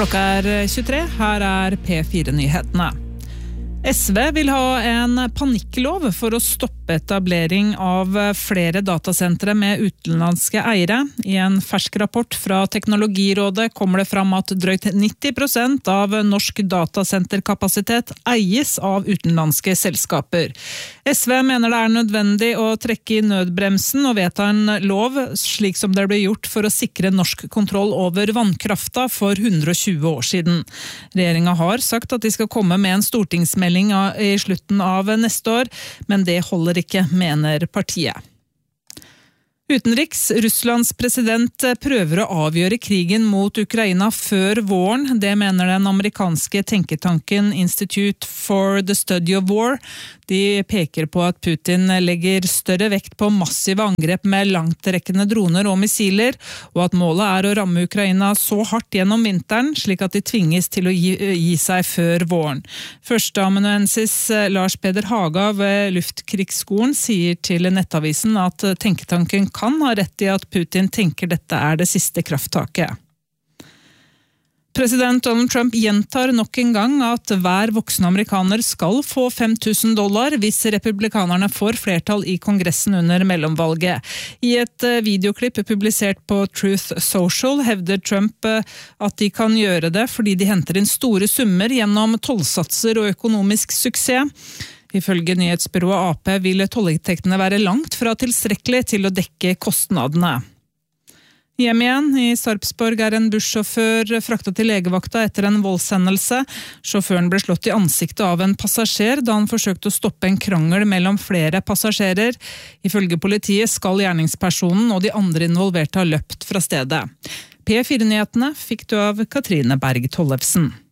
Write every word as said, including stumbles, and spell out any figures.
Klokka er tjuetre, her er P fire-nyhetene. S V vil ha en panikklov for å stoppe etablering av flere datasentre med utenlandske eiere. I en fersk rapport fra Teknologirådet kommer det fram at drøyt nitti prosent av norsk datasenterkapasitet eies av utenlandske selskaper. S V mener det er nødvendig å trekke i nødbremsen og vedta en lov, slik som det ble gjort for å sikre norsk kontroll over vannkrafta for hundre og tjue år siden. Regjeringen har sagt at de skal komme med en stortingsmelding i slutten av neste år, men det holder ikke, mener partiet. Utenriks, Russlands president prøver å avgjøre krigen mot Ukraina før våren. Det mener den amerikanske tenketanken Institute for the Study of War. De peker på at Putin legger større vekt på massive angrep med langtrekkende droner og missiler, og at målet er å ramme Ukraina så hardt gjennom vinteren, slik at de tvinges til å gi, gi seg før våren. Førsteamanuensis Lars Peder Haga ved Luftkrigsskolen sier til Nettavisen at tenketanken kan ha rett i at Putin tenker dette er det siste krafttaket. President Donald Trump gjentar nok en gang at hver voksen amerikaner skal få fem tusen dollar hvis republikanerne får flertall i kongressen under mellomvalget. I et videoklipp publisert på Truth Social hevder Trump at de kan gjøre det fordi de henter inn store summer gjennom tollsatser og økonomisk suksess. Ifølge nyhetsbyrået A P vil tollinntektene være langt fra tilstrekkelig til å dekke kostnadene. Hjem igjen i Sarpsborg er en bussjåfør fraktet til legevakta etter en voldshendelse. Sjåføren ble slått i ansiktet av en passasjer da han forsøkte å stoppe en krangel mellom flere passasjerer. Ifølge politiet skal gjerningspersonen og de andre involverte ha løpt fra stedet. P fire-nyhetene fikk du av Katrine Berg Tollefsen.